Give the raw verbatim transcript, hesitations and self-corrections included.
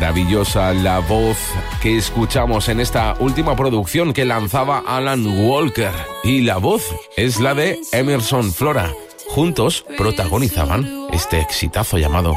Maravillosa la voz que escuchamos en esta última producción que lanzaba Alan Walker. Y la voz es la de Emerson Flora. Juntos protagonizaban este exitazo llamado